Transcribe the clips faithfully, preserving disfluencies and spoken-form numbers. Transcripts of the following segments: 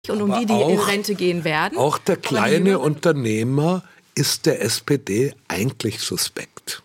und um Aber die, die auch, in Rente gehen werden. Auch der kleine Unternehmer ist der S P D eigentlich suspekt.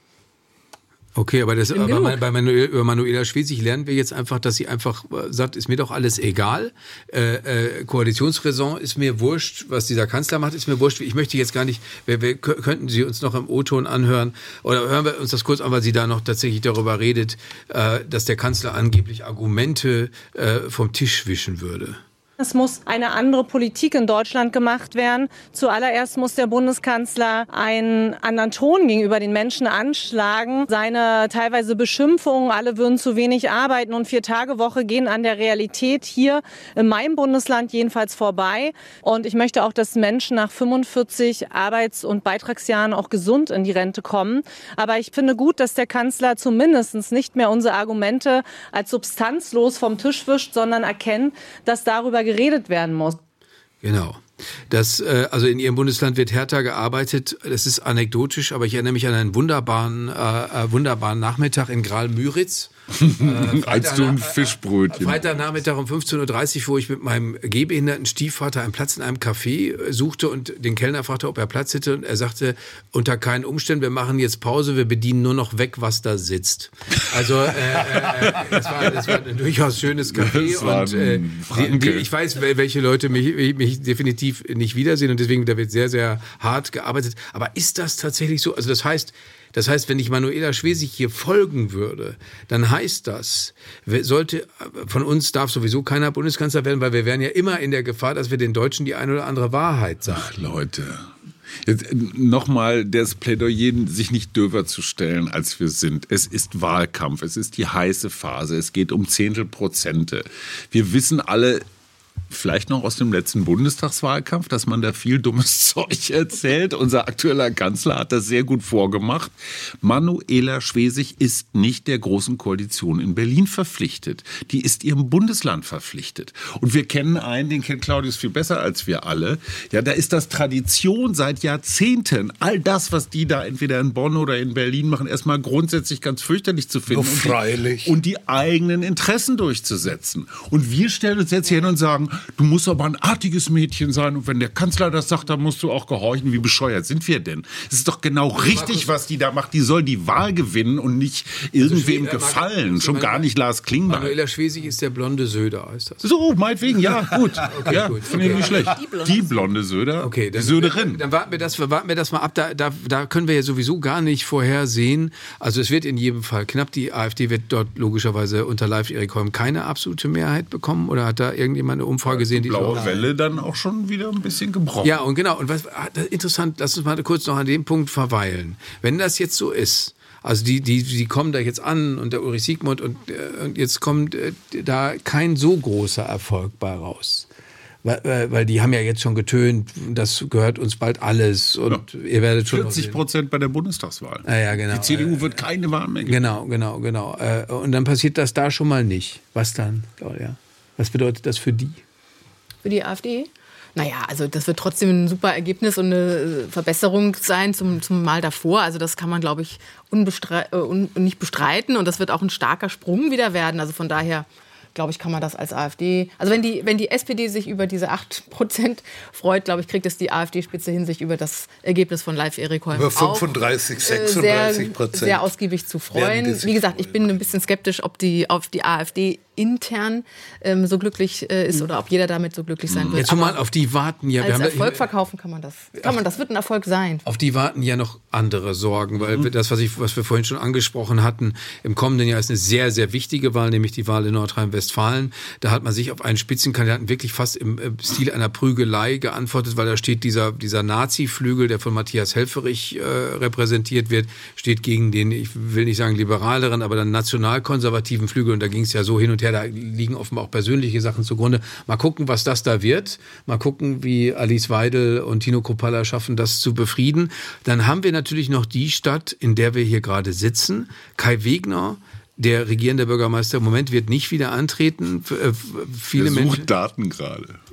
Okay, aber das, aber bei, bei Manuel, über Manuela Schwesig lernen wir jetzt einfach, dass sie einfach sagt, ist mir doch alles egal. Äh, äh, Koalitionsräson ist mir wurscht, was dieser Kanzler macht, ist mir wurscht. Ich möchte jetzt gar nicht, wir, wir, könnten Sie uns noch im O-Ton anhören oder hören wir uns das kurz an, weil sie da noch tatsächlich darüber redet, äh, dass der Kanzler angeblich Argumente äh, vom Tisch wischen würde. Es muss eine andere Politik in Deutschland gemacht werden. Zuallererst muss der Bundeskanzler einen anderen Ton gegenüber den Menschen anschlagen. Seine teilweise Beschimpfungen, alle würden zu wenig arbeiten und Vier-Tage-Woche gehen an der Realität hier in meinem Bundesland jedenfalls vorbei. Und ich möchte auch, dass Menschen nach fünfundvierzig Arbeits- und Beitragsjahren auch gesund in die Rente kommen. Aber ich finde gut, dass der Kanzler zumindest nicht mehr unsere Argumente als substanzlos vom Tisch wischt, sondern erkennt, dass darüber geredet werden muss. Genau. Das, äh, also in Ihrem Bundesland wird härter gearbeitet. Das ist anekdotisch, aber ich erinnere mich an einen wunderbaren, äh, wunderbaren Nachmittag in Graal-Müritz. Äh, Als du ein Fischbrötchen. Freitagnachmittag um fünfzehn Uhr dreißig, wo ich mit meinem gehbehinderten Stiefvater einen Platz in einem Café suchte und den Kellner fragte, ob er Platz hätte. Und er sagte, unter keinen Umständen, wir machen jetzt Pause, wir bedienen nur noch weg, was da sitzt. Also äh, äh, das, war, das war ein durchaus schönes Café. Und äh, die, die, ich weiß, welche Leute mich, mich definitiv nicht wiedersehen und deswegen, da wird sehr, sehr hart gearbeitet. Aber ist das tatsächlich so? Also das heißt, Das heißt, wenn ich Manuela Schwesig hier folgen würde, dann heißt das, sollte, von uns darf sowieso keiner Bundeskanzler werden, weil wir wären ja immer in der Gefahr, dass wir den Deutschen die eine oder andere Wahrheit sagen. Ach Leute, jetzt nochmal das Plädoyer, sich nicht döver zu stellen, als wir sind. Es ist Wahlkampf, es ist die heiße Phase, es geht um Zehntelprozente. Wir wissen alle, vielleicht noch aus dem letzten Bundestagswahlkampf, dass man da viel dummes Zeug erzählt. Unser aktueller Kanzler hat das sehr gut vorgemacht. Manuela Schwesig ist nicht der Großen Koalition in Berlin verpflichtet. Die ist ihrem Bundesland verpflichtet. Und wir kennen einen, den kennt Claudius viel besser als wir alle. Ja, da ist das Tradition seit Jahrzehnten. All das, was die da entweder in Bonn oder in Berlin machen, erstmal grundsätzlich ganz fürchterlich zu finden. Oh, freilich. Und die, und die eigenen Interessen durchzusetzen. Und wir stellen uns jetzt hier hin und sagen, du musst aber ein artiges Mädchen sein und wenn der Kanzler das sagt, dann musst du auch gehorchen. Wie bescheuert sind wir denn? Es ist doch genau richtig, was die da macht. Die soll die Wahl gewinnen und nicht irgendwem also gefallen. Schon gar nicht Lars Klingbeil. Manuela Schwesig ist der blonde Söder, heißt das? So, meinetwegen, ja, gut. Okay, ja, gut. Finde ich Okay. nicht schlecht. Die blonde, die blonde Söder, okay, dann, die Söderin. Dann, dann warten wir das, warten wir das mal ab. Da, da, da können wir ja sowieso gar nicht vorhersehen. Also es wird in jedem Fall knapp. Die AfD wird dort logischerweise unter Live Erik Holm keine absolute Mehrheit bekommen. Oder hat da irgendjemand eine Umfrage gesehen, die Blaue Welle dann auch schon wieder ein bisschen gebrochen. Ja, und genau. Und was interessant, lass uns mal kurz noch an dem Punkt verweilen. Wenn das jetzt so ist, also die, die, die kommen da jetzt an und der Ulrich Siegmund und, und jetzt kommt äh, da kein so großer Erfolg bei raus. Weil, weil die haben ja jetzt schon getönt, das gehört uns bald alles und ja. Ihr werdet schon vierzig Prozent bei der Bundestagswahl. Ah, ja, genau. Die C D U wird keine Wahl mehr geben. Genau, genau, genau. Und dann passiert das da schon mal nicht. Was dann, Claudia? Was bedeutet das für die? Für die AfD? Naja, also das wird trotzdem ein super Ergebnis und eine Verbesserung sein zum, zum Mal davor. Also das kann man, glaube ich, unbestrei- äh, un- nicht bestreiten. Und das wird auch ein starker Sprung wieder werden. Also von daher, glaube ich, kann man das als AfD... Also wenn die, wenn die S P D sich über diese acht Prozent freut, glaube ich, kriegt es die AfD-Spitze hin, sich über das Ergebnis von Live Erik Holm über fünfunddreißig, sechsunddreißig Prozent sehr, sehr ausgiebig zu freuen. Wie gesagt, ich bin ein bisschen skeptisch, ob die auf die AfD intern ähm, so glücklich äh, ist oder ob jeder damit so glücklich sein wird. Jetzt mal auf die warten ja. Als Wir haben Erfolg da, verkaufen kann man das. Kann man, das wird ein Erfolg sein. Auf die warten ja noch andere Sorgen, weil mhm. das, was, ich, was wir vorhin schon angesprochen hatten, im kommenden Jahr ist eine sehr, sehr wichtige Wahl, nämlich die Wahl in Nordrhein-Westfalen. Da hat man sich auf einen Spitzenkandidaten wirklich fast im Stil einer Prügelei geantwortet, weil da steht dieser, dieser Nazi-Flügel, der von Matthias Helfferich äh, repräsentiert wird, steht gegen den, ich will nicht sagen liberaleren, aber dann nationalkonservativen Flügel. Und da ging es ja so hin und her, da liegen offenbar auch persönliche Sachen zugrunde. Mal gucken, was das da wird. Mal gucken, wie Alice Weidel und Tino Kruppalla schaffen, das zu befrieden. Dann haben wir natürlich noch die Stadt, in der wir hier gerade sitzen. Kai Wegner, der regierende Bürgermeister, im Moment wird nicht wieder antreten. Viele Der sucht Menschen, Daten gerade.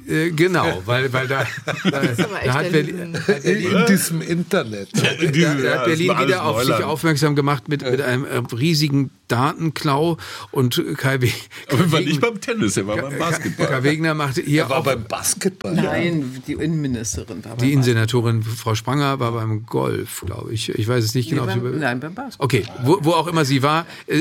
Äh, genau, weil, weil da, da, da hat Berlin, hat Berlin In diesem Internet. Da, da hat Berlin wieder auf sich aufmerksam gemacht mit, mit einem äh, riesigen Datenklau und Kai, We- Kai Aber er war Wegner, nicht beim Tennis, er war beim Basketball. Kai Wegner machte hier Er war auch, beim Basketball. Nein, die Innenministerin war die Innensenatorin Frau Spranger war beim Golf, glaube ich. Ich weiß es nicht genau. Nee, ob sie beim, über- nein, beim Basketball. Okay, wo, wo auch immer sie war, äh,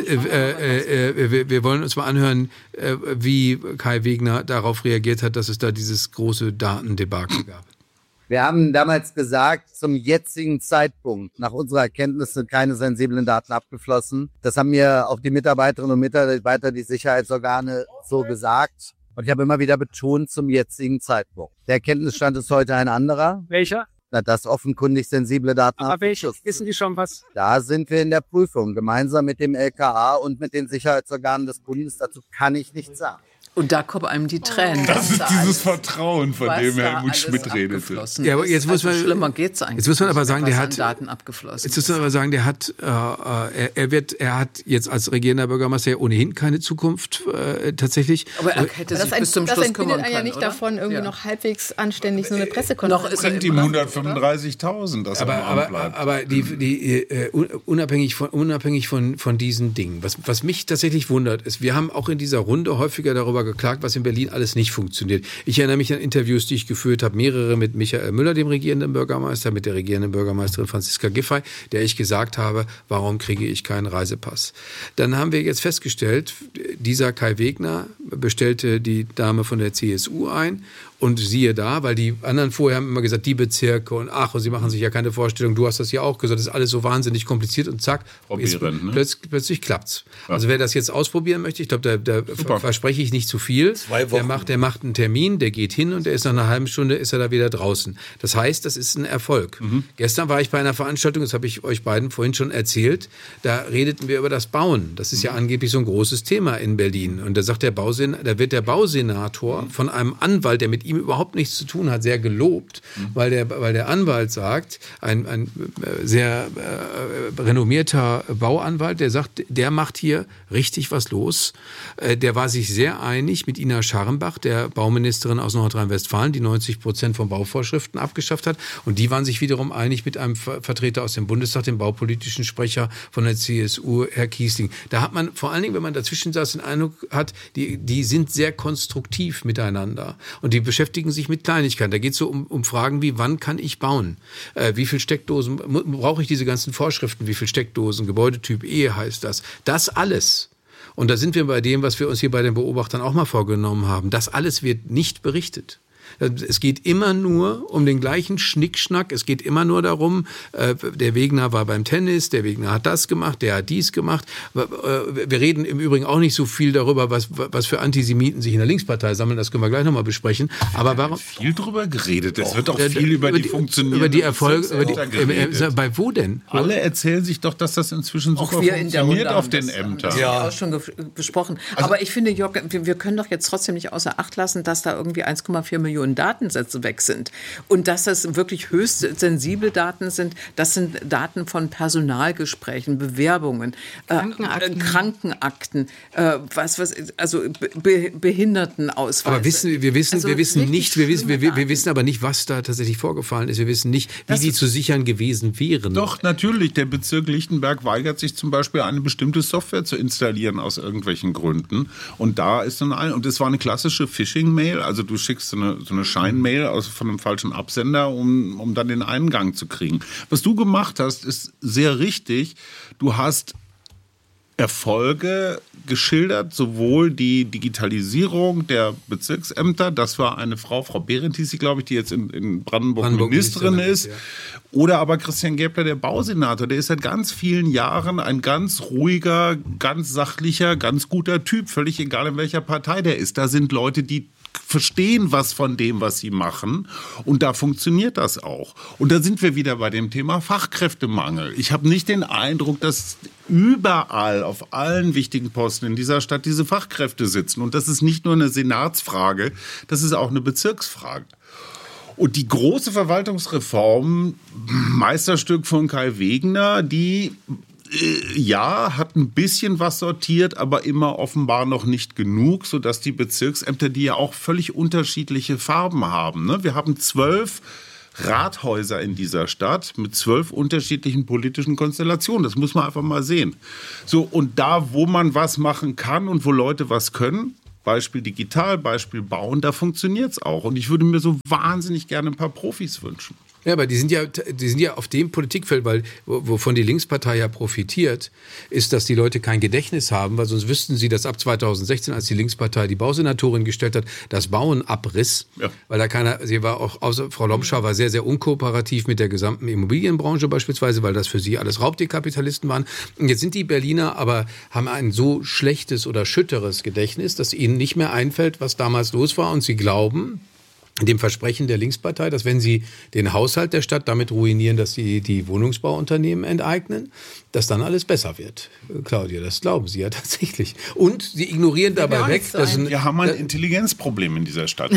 äh, äh, wir, wir wollen uns mal anhören, äh, wie Kai Wegner darauf reagiert hat, dass es da dieses große Datendebakel gab. Wir haben damals gesagt, zum jetzigen Zeitpunkt, nach unserer Erkenntnis sind keine sensiblen Daten abgeflossen. Das haben mir auch die Mitarbeiterinnen und Mitarbeiter, die Sicherheitsorgane so gesagt. Und ich habe immer wieder betont, zum jetzigen Zeitpunkt. Der Erkenntnisstand ist heute ein anderer. Welcher? Na, dass offenkundig sensible Daten Aber welcher? abgeschlossen Wissen Sie schon was? Da sind wir in der Prüfung, gemeinsam mit dem L K A und mit den Sicherheitsorganen des Bundes. Dazu kann ich nichts sagen. Und da kommen einem die Tränen. Das ist da dieses alles- Vertrauen, von was dem da Helmut alles Schmidt redete. abgeflossen Ja, aber jetzt ist. muss man- also schlimmer geht's eigentlich. Jetzt muss man aber nicht, sagen, was der an hat- Daten abgeflossen. Jetzt muss man aber sagen, der hat, äh, er, er wird, er hat jetzt als regierender Bürgermeister ja ohnehin keine Zukunft äh, tatsächlich. aber er hätte Das, sich ein, bis zum das Schluss entbindet kümmern einen ja können, nicht oder? davon, irgendwie Ja. noch halbwegs anständig so eine Pressekonferenz Noch ist er Bringt im ihm Amt, hundertfünfunddreißigtausend, dass er Aber, im Amt aber, bleibt. aber die, die, äh, unabhängig, von, unabhängig von, von diesen Dingen, was, was mich tatsächlich wundert, ist, wir haben auch in dieser Runde häufiger darüber geklagt, was in Berlin alles nicht funktioniert. Ich erinnere mich an Interviews, die ich geführt habe, mehrere mit Michael Müller, dem regierenden Bürgermeister, mit der regierenden Bürgermeisterin Franziska Giffey, der ich gesagt habe, warum kriege ich keinen Reisepass? Dann haben wir jetzt festgestellt, dieser Kai Wegner bestellte die Dame von der C S U ein. Und siehe da, weil die anderen vorher haben immer gesagt, die Bezirke und ach, und sie machen sich ja keine Vorstellung, du hast das ja auch gesagt, das ist alles so wahnsinnig kompliziert und zack, Frau jetzt Behrendt, ne? plötzlich, plötzlich klappt's. Also wer das jetzt ausprobieren möchte, ich glaube, da, da Super. verspreche ich nicht zu viel. Zwei Der Wochen. macht, der macht einen Termin, der geht hin und der ist nach einer halben Stunde ist er da wieder draußen. Das heißt, das ist ein Erfolg. Mhm. Gestern war ich bei einer Veranstaltung, das habe ich euch beiden vorhin schon erzählt, da redeten wir über das Bauen. Das ist ja angeblich so ein großes Thema in Berlin. Und da sagt der Bausen, da wird der Bausenator von einem Anwalt, der mit ihm überhaupt nichts zu tun hat, sehr gelobt, mhm. weil, der, weil der Anwalt sagt, ein, ein äh, sehr äh, renommierter Bauanwalt, der sagt, der macht hier richtig was los. Äh, der war sich sehr einig mit Ina Scharrenbach, der Bauministerin aus Nordrhein-Westfalen, die neunzig Prozent von Bauvorschriften abgeschafft hat. Und die waren sich wiederum einig mit einem Ver- Vertreter aus dem Bundestag, dem baupolitischen Sprecher von der C S U, Herr Kiesling. Da hat man, vor allen Dingen, wenn man dazwischen saß, den Eindruck hat, die, die sind sehr konstruktiv miteinander. Und die beschäftigen sich mit Kleinigkeiten. Da geht es so um, um Fragen wie, wann kann ich bauen? Äh, wie viel Steckdosen, mu- brauche ich diese ganzen Vorschriften? Wie viel Steckdosen? Gebäudetyp E heißt das. Das alles. Und da sind wir bei dem, was wir uns hier bei den Beobachtern auch mal vorgenommen haben. Das alles wird nicht berichtet. Es geht immer nur um den gleichen Schnickschnack. Es geht immer nur darum, äh, der Wegner war beim Tennis, der Wegner hat das gemacht, der hat dies gemacht. Wir reden im Übrigen auch nicht so viel darüber, was, was für Antisemiten sich in der Linkspartei sammeln. Das können wir gleich nochmal besprechen. Aber warum? Viel drüber geredet. Es wird auch Äh, viel über, die funktionierenden über die Erfolge. Über die, Bezirksämter äh, geredet. bei wo denn? Alle erzählen sich doch, dass das inzwischen Auch super wir in der funktioniert Runde auf haben den das, Ämtern. haben Ja. das auch schon ge besprochen. Aber ich finde, Jörg, wir, wir können doch jetzt trotzdem nicht außer Acht lassen, dass da irgendwie eins Komma vier Millionen Datensätze weg sind. Und dass das wirklich höchst sensible Daten sind. Das sind Daten von Personalgesprächen, Bewerbungen, Krankenakten, äh, Krankenakten äh, was, was, also Be Behindertenausweise. Aber wissen, wir wissen, Also wir wissen richtig nicht, wir wissen, wir, schlimme wir wissen aber nicht, was da tatsächlich vorgefallen ist. Wir wissen nicht, wie Das die ist- zu sichern gewesen wären. Doch, natürlich. Der Bezirk Lichtenberg weigert sich zum Beispiel, eine bestimmte Software zu installieren aus irgendwelchen Gründen. Und da ist dann ein, und es war eine klassische Phishing-Mail. Also du schickst so eine, so eine Schein-Mail aus, von einem falschen Absender, um, um dann den Eingang zu kriegen. Was du gemacht hast, ist sehr richtig. Du hast Erfolge geschildert, sowohl die Digitalisierung der Bezirksämter, das war eine Frau, Frau Behrendt hieß sie, glaube ich, die jetzt in, in Brandenburg, Brandenburg Ministerin Ministerin ist, ist, oder aber Christian Gäbler, der Bausenator, der ist seit ganz vielen Jahren ein ganz ruhiger, ganz sachlicher, ganz guter Typ, völlig egal in welcher Partei der ist. Da sind Leute, die verstehen was von dem, was sie machen. Und da funktioniert das auch. Und da sind wir wieder bei dem Thema Fachkräftemangel. Ich habe nicht den Eindruck, dass überall auf allen wichtigen Posten in dieser Stadt diese Fachkräfte sitzen. Und das ist nicht nur eine Senatsfrage, das ist auch eine Bezirksfrage. Und die große Verwaltungsreform, Meisterstück von Kai Wegner, die äh, ja, hat ein bisschen was sortiert, aber immer offenbar noch nicht genug, sodass die Bezirksämter, die ja auch völlig unterschiedliche Farben haben, ne? Wir haben zwölf Rathäuser in dieser Stadt mit zwölf unterschiedlichen politischen Konstellationen. Das muss man einfach mal sehen. So, und da, wo man was machen kann und wo Leute was können, Beispiel digital, Beispiel bauen, da funktioniert es auch. Und ich würde mir so wahnsinnig gerne ein paar Profis wünschen. Ja, aber die sind ja, die sind ja auf dem Politikfeld, weil wovon die Linkspartei ja profitiert, ist, dass die Leute kein Gedächtnis haben, weil sonst wüssten sie, dass ab zweitausendsechzehn, als die Linkspartei die Bausenatorin gestellt hat, das Bauen abriss, ja. Weil da keiner, sie war auch, außer Frau Lomscher war sehr, sehr unkooperativ mit der gesamten Immobilienbranche beispielsweise, weil das für sie alles Raubtierkapitalisten waren. Und jetzt sind die Berliner aber, haben ein so schlechtes oder schütteres Gedächtnis, dass ihnen nicht mehr einfällt, was damals los war, und sie glauben, dem Versprechen der Linkspartei, dass wenn sie den Haushalt der Stadt damit ruinieren, dass sie die Wohnungsbauunternehmen enteignen, dass dann alles besser wird. Claudia, das glauben sie ja tatsächlich. Und sie ignorieren dabei weg, dass... Ein, Wir haben ein Intelligenzproblem in dieser Stadt.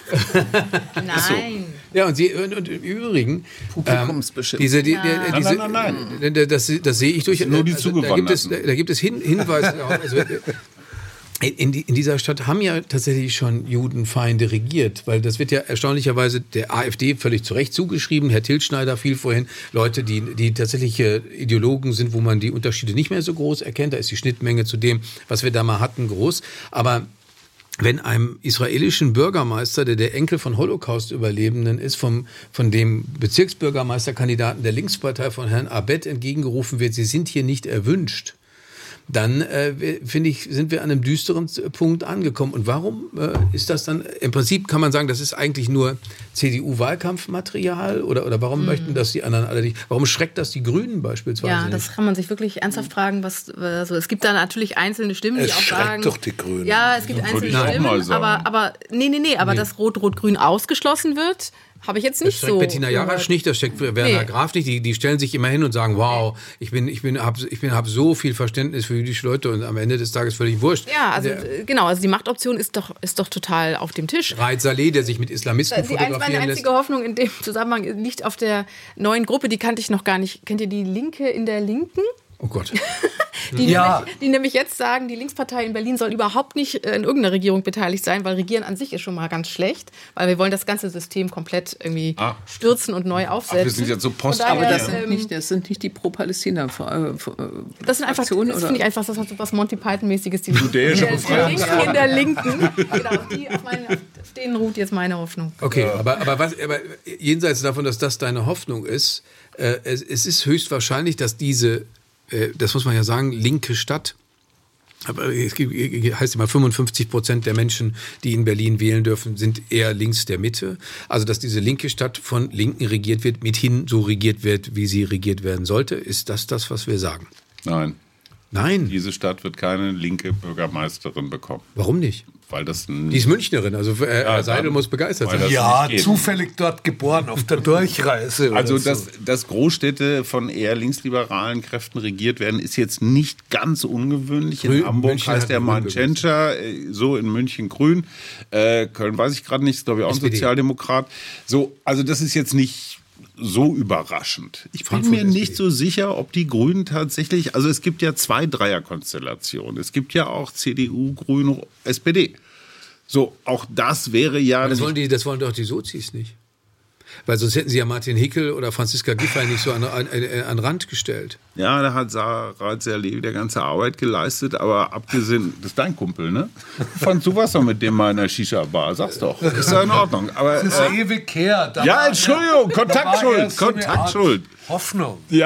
Nein. So. Ja, und, sie, und, und im Übrigen... Publikumsbeschimpfung. Ähm, diese, die, ja. die, diese, nein, nein, nein. Das, das sehe ich durch... Nur die also, da gibt es, Zugewanderten. da gibt es Hin, Hinweise... Also, In, die, in dieser Stadt haben ja tatsächlich schon Judenfeinde regiert, weil das wird ja erstaunlicherweise der AfD völlig zu Recht zugeschrieben. Herr Tilschneider fiel vorhin, Leute, die, die tatsächliche Ideologen sind, wo man die Unterschiede nicht mehr so groß erkennt. Da ist die Schnittmenge zu dem, was wir da mal hatten, groß. Aber wenn einem israelischen Bürgermeister, der der Enkel von Holocaust-Überlebenden ist, vom, von dem Bezirksbürgermeisterkandidaten der Linkspartei von Herrn Abed entgegengerufen wird, sie sind hier nicht erwünscht, dann, äh, finde ich, sind wir an einem düsteren Punkt angekommen. Und warum äh, ist das dann? Im Prinzip kann man sagen, das ist eigentlich nur C D U-Wahlkampfmaterial, oder, oder warum mhm. möchten das die anderen alle nicht? Warum schreckt das die Grünen beispielsweise Ja, nicht? das kann man sich wirklich ernsthaft fragen. Was, also es gibt da natürlich einzelne Stimmen, Es die auch schreckt sagen... doch die Grünen. Ja, es gibt Würde einzelne ich auch Stimmen, mal sagen. aber, aber nee, nee, nee, aber Nee. dass Rot-Rot-Grün ausgeschlossen wird, habe ich jetzt Das nicht steckt so... Bettina Jarasch nicht, das steckt Werner Nee. Graf nicht. Die, die stellen sich immer hin und sagen, wow, ich bin, ich bin, hab, ich bin, hab so viel Verständnis für jüdische Leute, und am Ende des Tages völlig wurscht. Ja, also Der äh, genau, also die Machtoption ist doch, ist doch total auf dem Tisch. Raed Saleh, der sich mit Islamisten Die ein, meine fotografieren lässt. einzige Hoffnung in dem Zusammenhang liegt auf der neuen Gruppe, die kannte ich noch gar nicht. Kennt ihr die Linke in der Linken? Oh Gott. Die, Ja. nämlich, die nämlich jetzt sagen, die Linkspartei in Berlin soll überhaupt nicht in irgendeiner Regierung beteiligt sein, weil Regieren an sich ist schon mal ganz schlecht, weil wir wollen das ganze System komplett irgendwie Ah. stürzen und neu aufsetzen. Ach, wir sind jetzt so post- Von daher, Aber das ähm, sind nicht, das sind nicht die Pro-Palästina. Äh, Das sind einfach, das Fraktionen, finde ich oder? einfach, das hat so was Monty Python-mäßiges. Die Judäische der, der Befreiung. Linken in der Linken. Genau, die, auf, meine, auf denen ruht jetzt meine Hoffnung. Okay, aber, aber, was, aber jenseits davon, dass das deine Hoffnung ist, äh, es, es ist höchstwahrscheinlich, dass diese, äh, das muss man ja sagen, linke Stadt, aber es gibt, heißt immer, fünfundfünfzig Prozent der Menschen, die in Berlin wählen dürfen, sind eher links der Mitte. Also, dass diese linke Stadt von Linken regiert wird, mithin so regiert wird, wie sie regiert werden sollte, ist das das, was wir sagen? Nein, Nein. diese Stadt wird keine linke Bürgermeisterin bekommen, Warum nicht? weil das Die ist Münchnerin, also äh, Ja, Herr Seidel dann- muss begeistert weil sein. das Ja, nicht geht. zufällig dort geboren, auf der Durchreise. oder Also, so. dass, dass Großstädte von eher linksliberalen Kräften regiert werden, ist jetzt nicht ganz ungewöhnlich. In Grün- Hamburg München heißt hat der Grün Mancentia, äh, so in München Grün. Äh, Köln weiß ich gerade nicht, ist glaube ich auch ein S P D. Sozialdemokrat. So, also das ist jetzt nicht so überraschend. Ich bin Frankfurt mir S P D. nicht so sicher, ob die Grünen tatsächlich, also es gibt ja zwei Dreierkonstellationen. Es gibt ja auch C D U, Grüne, S P D. So, auch das wäre ja... Das nicht- wollen, die, das wollen doch die Sozis nicht. Weil sonst hätten sie ja Martin Hickel oder Franziska Giffey nicht so an, an, an Rand gestellt. Ja, da hat Sarah Zerleh wieder ganze Arbeit geleistet, aber abgesehen, das ist dein Kumpel, ne? Fandst du was noch mit dem mal in der Shisha-Bar? Sag's doch. Ist ja in Ordnung. Aber, Das ist äh, ewig her. Da ja, war- Entschuldigung, da war Kontaktschuld, erst so eine Kontaktschuld. Art Hoffnung. Ja.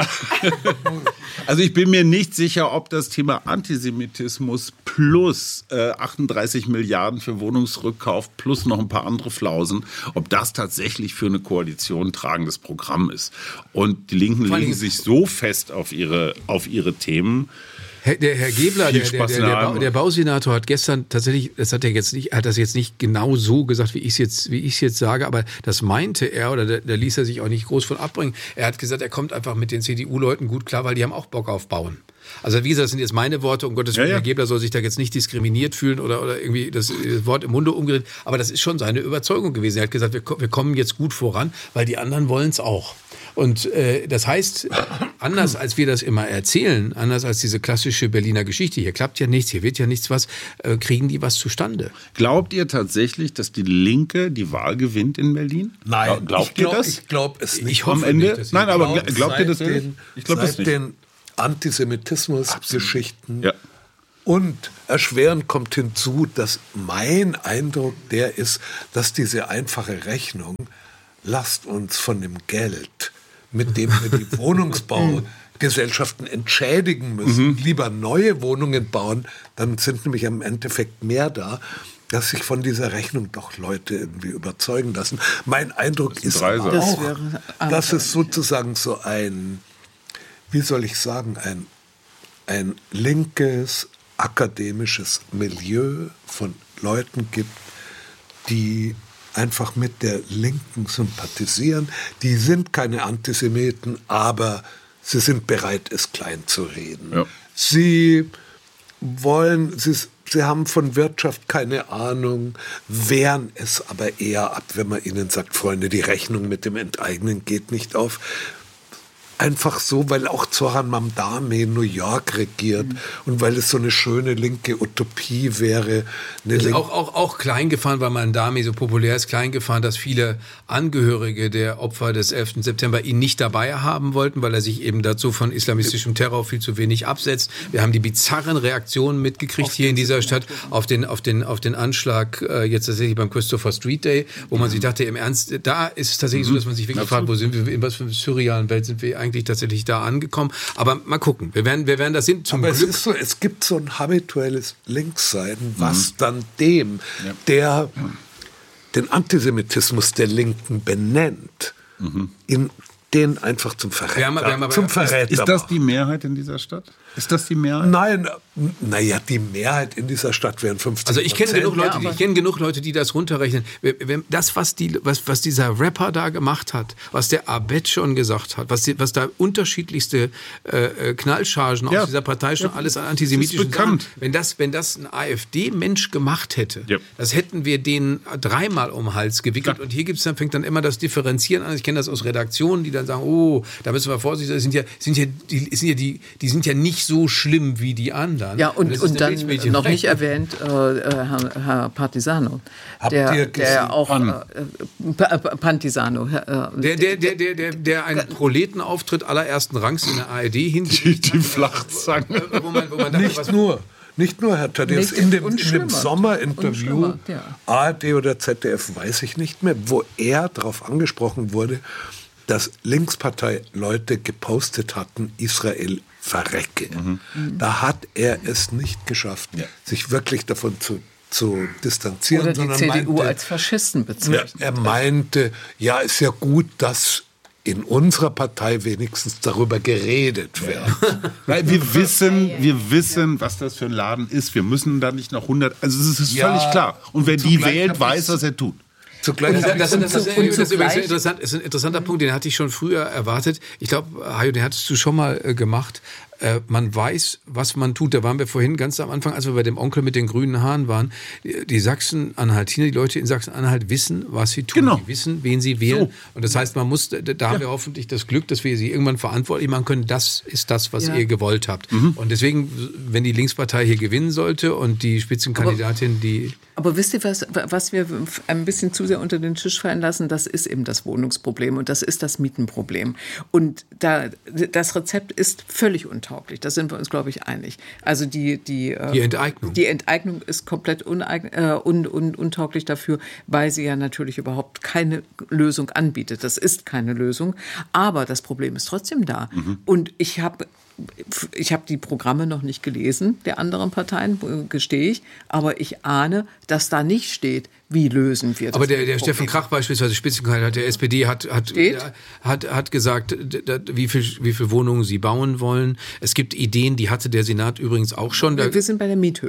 Also ich bin mir nicht sicher, ob das Thema Antisemitismus plus äh, achtunddreißig Milliarden für Wohnungsrückkauf plus noch ein paar andere Flausen, ob das tatsächlich für eine Koalition ein tragendes Programm ist. Und die Linken Vor allem- legen sich so fest auf ihre, auf ihre Themen. Herr, der Herr Gebler, Viel der, der, Spaß der, in der, der Bau, Arme. der Bausenator, hat gestern tatsächlich, das hat er jetzt nicht, hat das jetzt nicht genau so gesagt, wie ich es jetzt, wie ich es jetzt sage, aber das meinte er, oder da, da ließ er sich auch nicht groß von abbringen. Er hat gesagt, er kommt einfach mit den C D U-Leuten gut klar, weil die haben auch Bock auf Bauen. Also wie gesagt, das sind jetzt meine Worte, um Gottes Willen, Ja, ja. Herr Gebler soll sich da jetzt nicht diskriminiert fühlen oder, oder irgendwie das, das Wort im Munde umgedreht, aber das ist schon seine Überzeugung gewesen. Er hat gesagt, wir, ko- wir kommen jetzt gut voran, weil die anderen wollen es auch. Und äh, das heißt, anders als wir das immer erzählen, anders als diese klassische Berliner Geschichte, hier klappt ja nichts, hier wird ja nichts was, äh, kriegen die was zustande. Glaubt ihr tatsächlich, dass die Linke die Wahl gewinnt in Berlin? Nein, glaubt ich glaub, ihr das? Ich glaube es nicht. Ich hoffe Am Ende? nicht, dass sie- Nein, aber glaub, glaubt ihr das seit wirklich? den, Ich glaube das seit nicht. den Antisemitismus-Geschichten Ja. und erschwerend kommt hinzu, dass mein Eindruck der ist, dass diese einfache Rechnung, lasst uns von dem Geld, mit dem wir die Wohnungsbaugesellschaften entschädigen müssen, mhm. lieber neue Wohnungen bauen, dann sind nämlich im Endeffekt mehr da, dass sich von dieser Rechnung doch Leute irgendwie überzeugen lassen. Mein Eindruck ist aber Das auch, wäre dass es sozusagen so ein, wie soll ich sagen, ein, ein linkes, akademisches Milieu von Leuten gibt, die einfach mit der Linken sympathisieren. Die sind keine Antisemiten, aber sie sind bereit, es klein zu reden. Ja. Sie wollen, sie, sie haben von Wirtschaft keine Ahnung, wehren es aber eher ab, wenn man ihnen sagt, Freunde, die Rechnung mit dem Enteignen geht nicht auf. Einfach so, weil auch Zoran Mamdani in New York regiert mhm. und weil es so eine schöne linke Utopie wäre. Eine Ist Link- auch, auch, auch klein gefahren, weil Mamdani so populär ist, klein gefahren, dass viele Angehörige der Opfer des elften September ihn nicht dabei haben wollten, weil er sich eben dazu von islamistischem Terror viel zu wenig absetzt. Wir haben die bizarren Reaktionen mitgekriegt hier in dieser Stadt auf den, auf den, auf den Anschlag äh, jetzt tatsächlich beim Christopher Street Day, wo man sich dachte, im Ernst, da ist es tatsächlich mhm. so, dass man sich wirklich fragt, wo sind wir, in was für einer surrealen Welt sind wir eigentlich eigentlich tatsächlich da angekommen. Aber mal gucken. Wir werden, wir werden das hin. Zum Aber Glück. es ist so, es gibt so ein habituelles Linkssein, was mhm. dann dem, ja. der den Antisemitismus der Linken benennt, mhm. in den einfach zum Verräter, Wir haben- wir haben aber- zum Verräter Ist das macht. die Mehrheit in dieser Stadt? Ist das die Mehrheit? Nein, naja, die Mehrheit in dieser Stadt wären fünfzig Also ich kenne Prozent. genug Leute, Ja, ich kenne genug Leute, die das runterrechnen. Das, was die, was, was dieser Rapper da gemacht hat, was der Abed schon gesagt hat, was, die, was da unterschiedlichste äh, Knallchargen Ja. aus dieser Partei schon Ja. alles an antisemitischen Das ist bekannt. Sachen, wenn das, wenn das ein AfD-Mensch gemacht hätte, Ja. das hätten wir denen dreimal um den Hals gewickelt. Ja. Und hier gibt's dann, fängt dann immer das Differenzieren an. Ich kenne das aus Redaktionen, die dann sagen, oh, da müssen wir vorsichtig sein. Sind ja, sind ja, die, sind ja die, die sind ja nicht so schlimm wie die anderen. Ja, und, das ist und eine dann Milchmädchen- noch nicht erwähnt, äh, Herr, Herr Partisano, Habt der, ihr gesehen? der auch Pan. äh, Pa- Pa- Pantisano, äh, Der, der, der, der, der, der einen Proletenauftritt allerersten Rangs in der A R D Die, hingelegt die hat, Flachzange. äh, wo man, wo man dachte, Nicht was, nur, nicht nur, Herr Thaddeus, Nicht- in dem, und in dem schlimmer. Und Sommerinterview, schlimmer, ja. A R D oder Z D F, weiß ich nicht mehr, wo er darauf angesprochen wurde, dass Linkspartei-Leute gepostet hatten, Israel verrecke. Mhm. Da hat er es nicht geschafft, Ja. sich wirklich davon zu, zu distanzieren. oder die sondern C D U meinte, als Faschisten ja, bezeichnet. er meinte, ja, ist ja gut, dass in unserer Partei wenigstens darüber geredet wird. Weil wir wissen, wir wissen, was das für ein Laden ist. Wir müssen da nicht noch hundert. Also es ist Ja, völlig klar. Und wer und die zugleich wählt, hab weiß, ich's- was er tut. Zugleich Das, hab das, ich- das, das, das, und das ist übrigens zugleich- interessant, ist ein interessanter Punkt, den hatte ich schon früher erwartet. Ich glaube, Hajo, den hattest du schon mal äh, gemacht. Äh, man weiß, was man tut. Da waren wir vorhin ganz am Anfang, als wir bei dem Onkel mit den grünen Haaren waren. Die, die Sachsen-Anhaltiner, die Leute in Sachsen-Anhalt wissen, was sie tun. Genau. Die wissen, wen sie wählen. So. Und das heißt, man muss, da, da haben wir hoffentlich das Glück, dass wir sie irgendwann verantwortlich machen können. Das ist das, was Ja. ihr gewollt habt. Mhm. Und deswegen, wenn die Linkspartei hier gewinnen sollte und die Spitzenkandidatin, die Aber wisst ihr, was, was wir ein bisschen zu sehr unter den Tisch fallen lassen? Das ist eben das Wohnungsproblem und das ist das Mietenproblem. Und da, das Rezept ist völlig untauglich. Da sind wir uns, glaube ich, einig. Also die, die, äh, Die Enteignung. Die Enteignung ist komplett uneign, äh, un, un, untauglich dafür, weil sie ja natürlich überhaupt keine Lösung anbietet. Das ist keine Lösung. Aber das Problem ist trotzdem da. Mhm. Und ich habe Ich habe die Programme noch nicht gelesen, der anderen Parteien, gestehe ich, aber ich ahne, dass da nicht steht, wie lösen wir das. Aber der, der Problem. Steffen Krach beispielsweise, Spitzenkandidat der S P D, hat, hat, Steht? hat, hat gesagt, d- d- wie viel, wie viel Wohnungen sie bauen wollen. Es gibt Ideen, die hatte der Senat übrigens auch schon. Da, Wir sind bei der Miethöhe.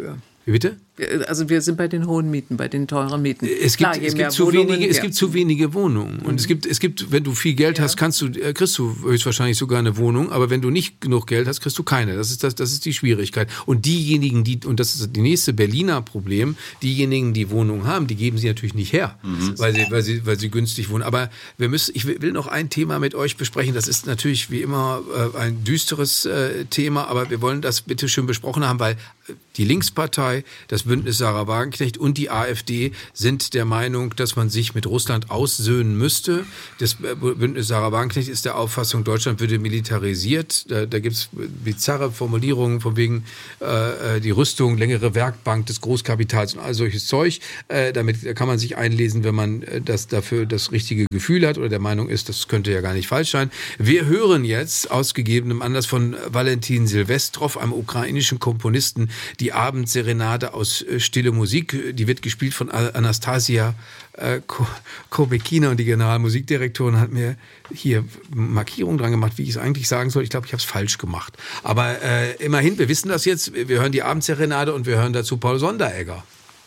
Wie bitte? Also wir sind bei den hohen Mieten, bei den teuren Mieten. Es gibt, Klar, es gibt, zu, Wohnungen, wenige, es gibt zu wenige Wohnungen. Und mhm. es gibt, es gibt, wenn du viel Geld ja. hast, kannst du, kriegst du höchstwahrscheinlich sogar eine Wohnung. Aber wenn du nicht genug Geld hast, kriegst du keine. Das ist das, das ist die Schwierigkeit. Und diejenigen, die, und das ist die nächste Berliner Problem, diejenigen, die Wohnungen haben, die geben sie natürlich nicht her, mhm. weil sie, weil sie, weil sie günstig wohnen. Aber wir müssen, ich will noch ein Thema mit euch besprechen. Das ist natürlich wie immer ein düsteres Thema, aber wir wollen das bitte schön besprochen haben, weil die Linkspartei, das Bündnis Sarah Wagenknecht und die AfD sind der Meinung, dass man sich mit Russland aussöhnen müsste. Das Bündnis Sarah Wagenknecht ist der Auffassung, Deutschland würde militarisiert. Da, da gibt es bizarre Formulierungen von wegen äh, die Rüstung, längere Werkbank des Großkapitals und all solches Zeug. Äh, damit kann man sich einlesen, wenn man das dafür das richtige Gefühl hat oder der Meinung ist, das könnte ja gar nicht falsch sein. Wir hören jetzt aus gegebenem Anlass von Valentin Silvestrov, einem ukrainischen Komponisten, die Abendserenade aus äh, Stille Musik, die wird gespielt von Anastasia äh, Kobekina und die Generalmusikdirektorin hat mir hier Markierungen dran gemacht, wie ich es eigentlich sagen soll. Ich glaube, ich habe es falsch gemacht. Aber äh, immerhin, wir wissen das jetzt. Wir hören die Abendserenade und wir hören dazu Paul Sonderegger.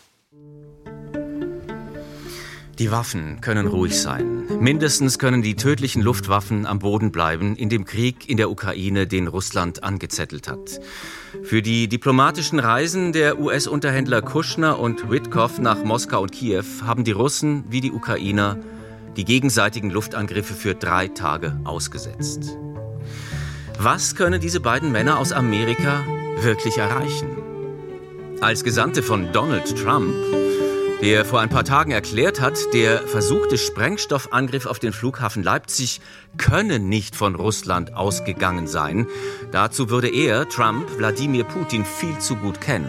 Die Waffen können ruhig sein. Mindestens können die tödlichen Luftwaffen am Boden bleiben in dem Krieg in der Ukraine, den Russland angezettelt hat. Für die diplomatischen Reisen der U S-Unterhändler Kushner und Witkow nach Moskau und Kiew haben die Russen wie die Ukrainer die gegenseitigen Luftangriffe für drei Tage ausgesetzt. Was können diese beiden Männer aus Amerika wirklich erreichen? Als Gesandte von Donald Trump, der vor ein paar Tagen erklärt hat, der versuchte Sprengstoffangriff auf den Flughafen Leipzig könne nicht von Russland ausgegangen sein. Dazu würde er, Trump, Wladimir Putin viel zu gut kennen.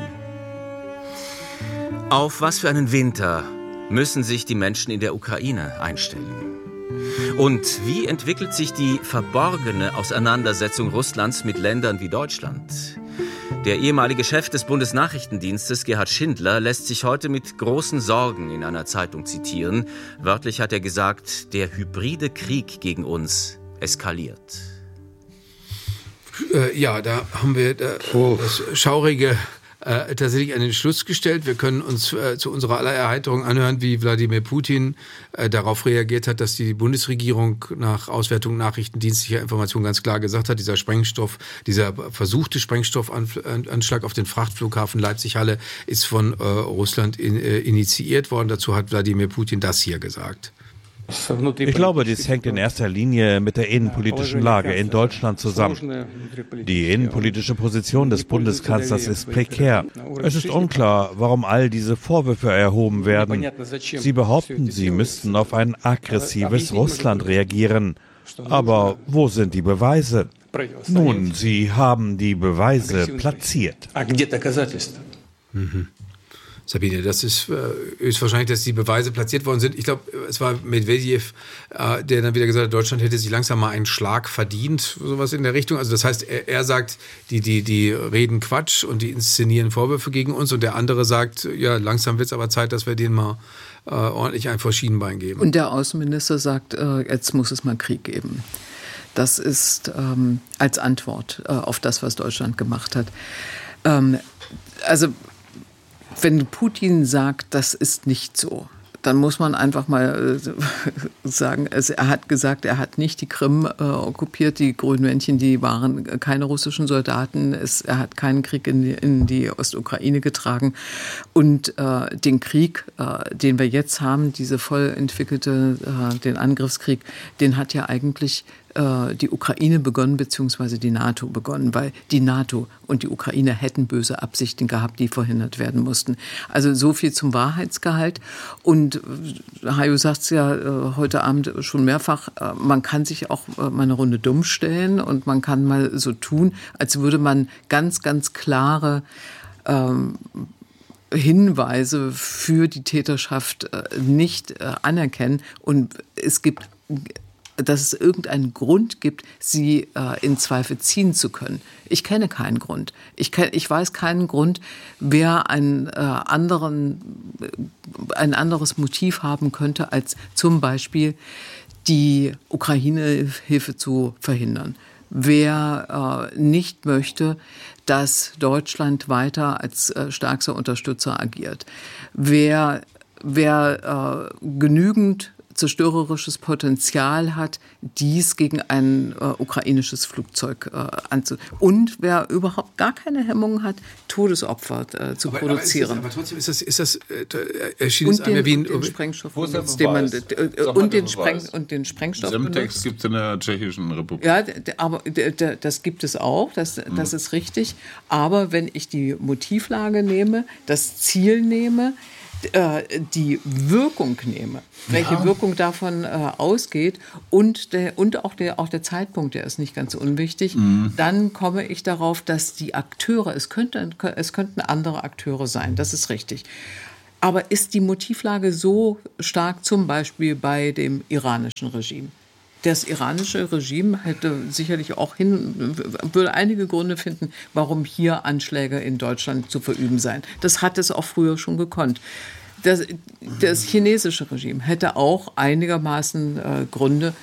Auf was für einen Winter müssen sich die Menschen in der Ukraine einstellen? Und wie entwickelt sich die verborgene Auseinandersetzung Russlands mit Ländern wie Deutschland? Der ehemalige Chef des Bundesnachrichtendienstes, Gerhard Schindler, lässt sich heute mit großen Sorgen in einer Zeitung zitieren. Wörtlich hat er gesagt, der hybride Krieg gegen uns eskaliert. Äh, ja, da haben wir äh, oh. das schaurige äh, tatsächlich an den Schluss gestellt. Wir können uns äh, zu unserer aller Erheiterung anhören, wie Wladimir Putin äh, darauf reagiert hat, dass die Bundesregierung nach Auswertung nachrichtendienstlicher Informationen ganz klar gesagt hat, dieser Sprengstoff, dieser versuchte Sprengstoffanschlag auf den Frachtflughafen Leipzig-Halle ist von äh, Russland in, äh, initiiert worden. Dazu hat Wladimir Putin das hier gesagt. Ich glaube, dies hängt in erster Linie mit der innenpolitischen Lage in Deutschland zusammen. Die innenpolitische Position des Bundeskanzlers ist prekär. Es ist unklar, warum all diese Vorwürfe erhoben werden. Sie behaupten, sie müssten auf ein aggressives Russland reagieren. Aber wo sind die Beweise? Nun, sie haben die Beweise platziert. Mhm. Sabine, das ist äh, höchstwahrscheinlich, dass die Beweise platziert worden sind. Ich glaube, es war Medvedev, äh, der dann wieder gesagt hat, Deutschland hätte sich langsam mal einen Schlag verdient, sowas in der Richtung. Also das heißt, er, er sagt, die, die, die reden Quatsch und die inszenieren Vorwürfe gegen uns. Und der andere sagt, ja, langsam wird es aber Zeit, dass wir denen mal äh, ordentlich ein vor Schienenbein geben. Und der Außenminister sagt, äh, jetzt muss es mal Krieg geben. Das ist ähm, als Antwort äh, auf das, was Deutschland gemacht hat. Ähm, also wenn Putin sagt, das ist nicht so, dann muss man einfach mal äh, sagen, also er hat gesagt, er hat nicht die Krim äh, okkupiert, die Grünmännchen, die waren keine russischen Soldaten, es, er hat keinen Krieg in die, in die Ostukraine getragen und äh, den Krieg, äh, den wir jetzt haben, diese voll entwickelte, äh, den Angriffskrieg, den hat ja eigentlich die Ukraine begonnen, beziehungsweise die NATO begonnen, weil die NATO und die Ukraine hätten böse Absichten gehabt, die verhindert werden mussten. Also so viel zum Wahrheitsgehalt. Und Hajo sagt es ja heute Abend schon mehrfach, man kann sich auch mal eine Runde dumm stellen und man kann mal so tun, als würde man ganz, ganz klare ähm, Hinweise für die Täterschaft nicht anerkennen. Und es gibt dass es irgendeinen Grund gibt, sie äh, in Zweifel ziehen zu können. Ich kenne keinen Grund. Ich, kenn, ich weiß keinen Grund, wer einen, äh, anderen, äh, ein anderes Motiv haben könnte, als zum Beispiel die Ukraine-Hilfe zu verhindern. wer äh, nicht möchte, dass Deutschland weiter als äh, stärkster Unterstützer agiert. Wer, wer äh, genügend zerstörerisches Potenzial hat, dies gegen ein äh, ukrainisches Flugzeug äh, anzu... Und wer überhaupt gar keine Hemmungen hat, Todesopfer äh, zu aber, produzieren. Aber, aber trotzdem ist das, ist das äh, erschien und es einem wie ein... den Sprengstoff. Wo ist der den man, Beweis? und, den Spreng, und den Sprengstoff Semtex gibt es in der Tschechischen Republik. Ja, aber das gibt es auch, das, das ist richtig. Aber wenn ich die Motivlage nehme, das Ziel nehme, die Wirkung nehme, welche ja. Wirkung davon äh, ausgeht und, der, und auch, der, auch der Zeitpunkt, der ist nicht ganz unwichtig, mhm. dann komme ich darauf, dass die Akteure, es, könnte, es könnten andere Akteure sein, das ist richtig. Aber ist die Motivlage so stark zum Beispiel bei dem iranischen Regime? Das iranische Regime hätte sicherlich auch hin, würde einige Gründe finden, warum hier Anschläge in Deutschland zu verüben seien. Das hat es auch früher schon gekonnt. Das, das chinesische Regime hätte auch einigermaßen äh, Gründe,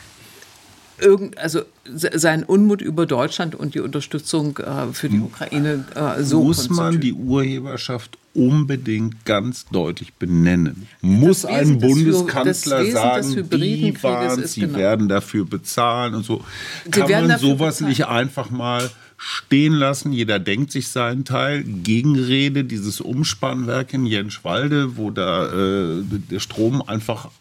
irgend, also seinen Unmut über Deutschland und die Unterstützung äh, für die Ukraine äh, so muss man die Urheberschaft unbedingt ganz deutlich benennen. Muss das ein Bundeskanzler des, sagen, die waren, sie genau. werden dafür bezahlen und so. Sie Kann man sowas bezahlen. Nicht einfach mal stehen lassen? Jeder denkt sich seinen Teil. Gegenrede, dieses Umspannwerk in Jenschwalde, wo da äh, der Strom einfach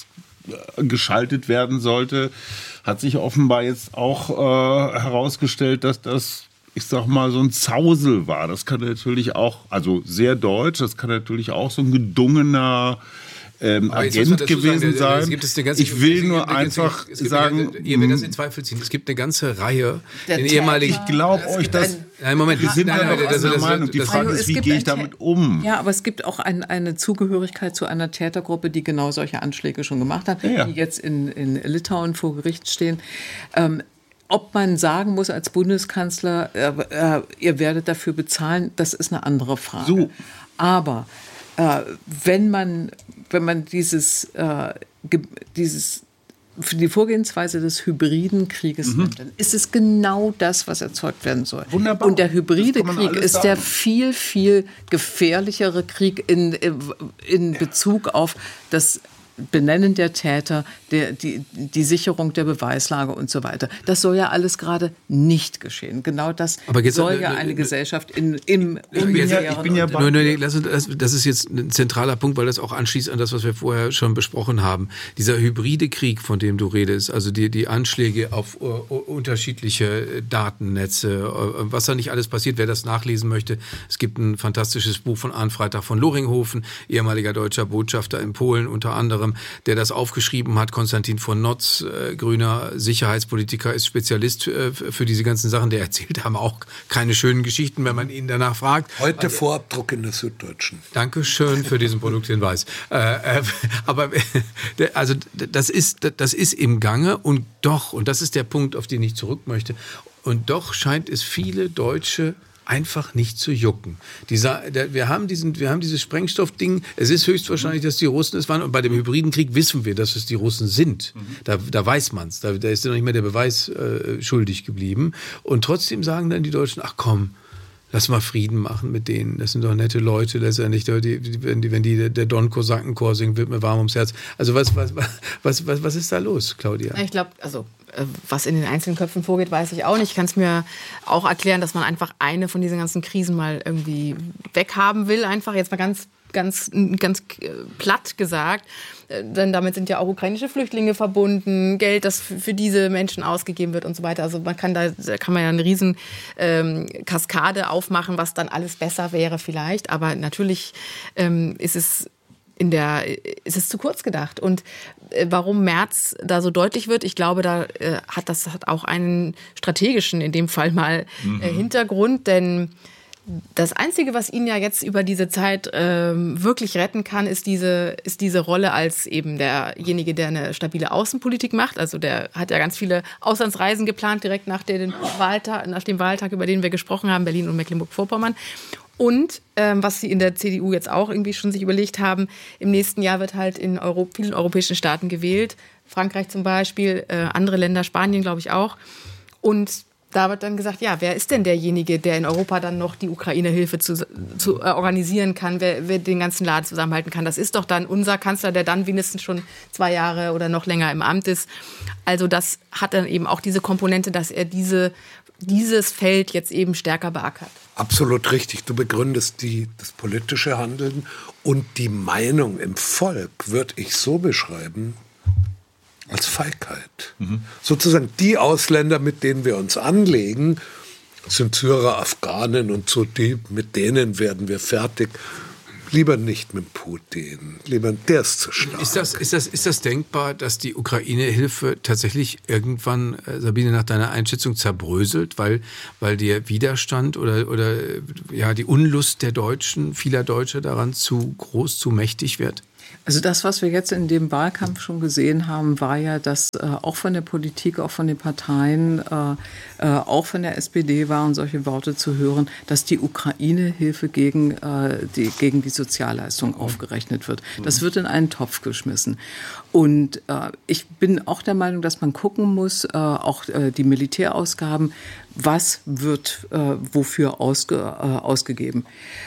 ausgeschaltet werden sollte, hat sich offenbar jetzt auch äh, herausgestellt, dass das, ich sag mal, so ein Zausel war. Das kann natürlich auch, also sehr deutsch, das kann natürlich auch so ein gedungener ähm, Agent gewesen sein. Gibt es ganze, ich will nur einfach es gibt, sagen, ihr werdet das in Zweifel ziehen. Es gibt eine ganze Reihe den ehemaligen. Ich glaube euch, dass Nein, Moment, wir sind nein, ja nein, noch das, anderer das, Meinung. Die das, Frage also ist, wie gehe ich damit um? Ja, aber es gibt auch ein, eine Zugehörigkeit zu einer Tätergruppe, die genau solche Anschläge schon gemacht hat, ja, ja. die jetzt in, in Litauen vor Gericht stehen. Ähm, Ob man sagen muss als Bundeskanzler, äh, äh, ihr werdet dafür bezahlen, das ist eine andere Frage. So. Aber äh, wenn man, wenn man dieses, äh, ge- dieses für die Vorgehensweise des hybriden Krieges mhm. nimmt, dann ist es genau das, was erzeugt werden soll. Wunderbar. Und der hybride Krieg ist sagen. der viel, viel gefährlichere Krieg in, in Bezug auf das Benennen der Täter, der, die, die Sicherung der Beweislage und so weiter. Das soll ja alles gerade nicht geschehen. Genau das soll ja eine Gesellschaft in, im unmittelbaren... Ja, ja nur, nur, das ist jetzt ein zentraler Punkt, weil das auch anschließt an das, was wir vorher schon besprochen haben. Dieser hybride Krieg, von dem du redest, also die, die Anschläge auf uh, unterschiedliche Datennetze, uh, was da nicht alles passiert, wer das nachlesen möchte. Es gibt ein fantastisches Buch von Arndt Freitag von Loringhofen, ehemaliger deutscher Botschafter in Polen unter anderem, der das aufgeschrieben hat. Konstantin von Notz, äh, grüner Sicherheitspolitiker, ist Spezialist äh, für diese ganzen Sachen. Der erzählt haben auch keine schönen Geschichten, wenn man ihn danach fragt. Heute also, Vorabdruck in der Süddeutschen. Dankeschön für diesen Produkthinweis. Äh, äh, aber also das ist, das ist im Gange und doch, und das ist der Punkt, auf den ich zurück möchte, und doch scheint es viele Deutsche einfach nicht zu jucken. Dieser, der, wir haben diesen, wir haben dieses Sprengstoffding. Es ist höchstwahrscheinlich, dass die Russen es waren. Und bei dem hybriden Krieg wissen wir, dass es die Russen sind. Mhm. Da, da weiß man's. Da, da ist ja noch nicht mehr der Beweis äh, schuldig geblieben. Und trotzdem sagen dann die Deutschen: Ach komm, lass mal Frieden machen mit denen. Das sind doch nette Leute. Letztendlich, die, die, wenn die, wenn die der Don Kosakenchor singen, wird mir warm ums Herz. Also was, was, was, was, was ist da los, Claudia? Ich glaube, also was in den einzelnen Köpfen vorgeht, weiß ich auch nicht. Ich kann es mir auch erklären, dass man einfach eine von diesen ganzen Krisen mal irgendwie weghaben will. Einfach jetzt mal ganz, ganz, ganz platt gesagt. Denn damit sind ja auch ukrainische Flüchtlinge verbunden, Geld, das für diese Menschen ausgegeben wird und so weiter. Also man kann da, da kann man ja eine riesen ähm, Kaskade aufmachen, was dann alles besser wäre vielleicht. Aber natürlich ähm, ist es in der, ist es zu kurz gedacht. Und äh, warum Merz da so deutlich wird, ich glaube, da äh, hat das hat auch einen strategischen, in dem Fall mal, mhm. äh, Hintergrund. Denn das Einzige, was ihn ja jetzt über diese Zeit ähm, wirklich retten kann, ist diese, ist diese Rolle als eben derjenige, der eine stabile Außenpolitik macht. Also der hat ja ganz viele Auslandsreisen geplant, direkt nach, den Wahltag, nach dem Wahltag, über den wir gesprochen haben, Berlin und Mecklenburg-Vorpommern. Und ähm, was sie in der C D U jetzt auch irgendwie schon sich überlegt haben, im nächsten Jahr wird halt in Euro- vielen europäischen Staaten gewählt. Frankreich zum Beispiel, äh, andere Länder, Spanien glaube ich auch. Und da wird dann gesagt, ja, wer ist denn derjenige, der in Europa dann noch die Ukraine-Hilfe zu, zu äh, organisieren kann, wer, wer den ganzen Laden zusammenhalten kann? Das ist doch dann unser Kanzler, der dann wenigstens schon zwei Jahre oder noch länger im Amt ist. Also das hat dann eben auch diese Komponente, dass er diese, dieses Feld jetzt eben stärker beackert. Absolut richtig. Du begründest die, das politische Handeln und die Meinung im Volk, würde ich so beschreiben, als Feigheit. Mhm. Sozusagen die Ausländer, mit denen wir uns anlegen, sind Syrer, Afghanen und so, die, mit denen werden wir fertig. Lieber nicht mit Putin, lieber der ist zu stark. Ist das, ist das, ist das denkbar, dass die Ukraine-Hilfe tatsächlich irgendwann, äh, Sabine, nach deiner Einschätzung zerbröselt, weil, weil der Widerstand oder, oder ja, die Unlust der Deutschen, vieler Deutscher daran zu groß, zu mächtig wird? Also das, was wir jetzt in dem Wahlkampf schon gesehen haben, war ja, dass äh, auch von der Politik, auch von den Parteien, äh, äh, auch von der S P D waren solche Worte zu hören, dass die Ukraine-Hilfe gegen, äh, die, gegen die Sozialleistung aufgerechnet wird. Das wird in einen Topf geschmissen. Und äh, ich bin auch der Meinung, dass man gucken muss, äh, auch äh, die Militärausgaben, was wird äh, wofür ausge, äh, ausgegeben.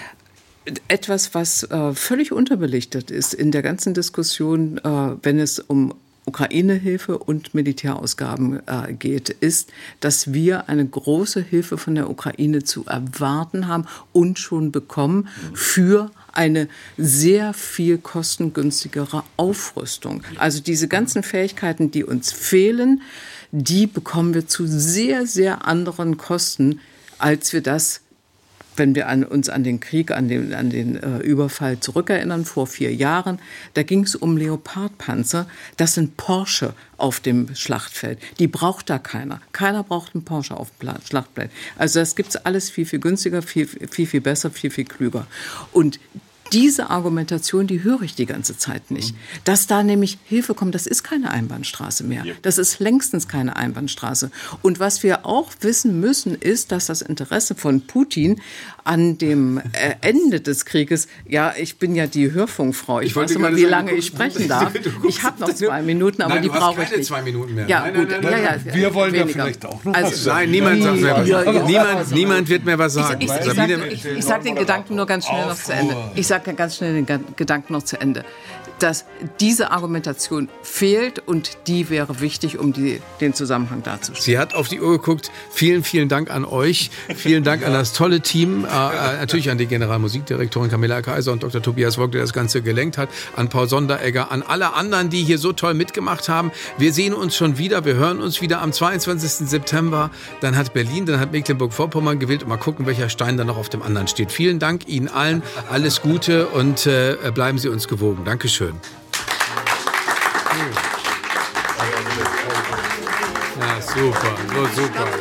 Etwas, was äh, völlig unterbelichtet ist in der ganzen Diskussion, äh, wenn es um Ukraine-Hilfe und Militärausgaben äh, geht, ist, dass wir eine große Hilfe von der Ukraine zu erwarten haben und schon bekommen für eine sehr viel kostengünstigere Aufrüstung. Also diese ganzen Fähigkeiten, die uns fehlen, die bekommen wir zu sehr, sehr anderen Kosten, als wir das, wenn wir an, uns an den Krieg, an den, an den äh, Überfall zurückerinnern, vor vier Jahren, da ging es um Leopardpanzer. Das sind Porsche auf dem Schlachtfeld. Die braucht da keiner. Keiner braucht einen Porsche auf dem Schlachtfeld. Also das gibt's alles viel, viel günstiger, viel, viel, viel besser, viel, viel klüger. Und diese Argumentation, die höre ich die ganze Zeit nicht. Dass da nämlich Hilfe kommt, das ist keine Einbahnstraße mehr. Das ist längstens keine Einbahnstraße. Und was wir auch wissen müssen, ist, dass das Interesse von Putin an dem Ende des Krieges, ja, ich bin ja die Hörfunkfrau, ich, ich weiß immer, wie sagen, lange ich sprechen darf. Ich habe noch zwei Minuten, aber nein, die brauche ich nicht. Zwei Minuten mehr. Ja, nein, gut, nein, nein, nein, ja, ja, wir wollen weniger. ja vielleicht auch noch also, was sagen. Nein, niemand sagt mehr was. Ja, ja, niemand, ja. niemand wird mehr was sagen. Ich, ich, ich, sage, ich, ich sage den Gedanken nur ganz schnell noch zu Ende. Ich sage ganz schnell den Gedanken noch zu Ende. Dass diese Argumentation fehlt und die wäre wichtig, um die, den Zusammenhang darzustellen. Sie hat auf die Uhr geguckt. Vielen, vielen Dank an euch. Vielen Dank an das tolle Team. Äh, natürlich an die Generalmusikdirektorin Camilla Kaiser und Doktor Tobias Wock, der das Ganze gelenkt hat. An Paul Sonderegger, an alle anderen, die hier so toll mitgemacht haben. Wir sehen uns schon wieder. Wir hören uns wieder am zweiundzwanzigsten September. Dann hat Berlin, dann hat Mecklenburg-Vorpommern gewählt. Und mal gucken, welcher Stein dann noch auf dem anderen steht. Vielen Dank Ihnen allen. Alles Gute und äh, bleiben Sie uns gewogen. Dankeschön. Ja, super, so super.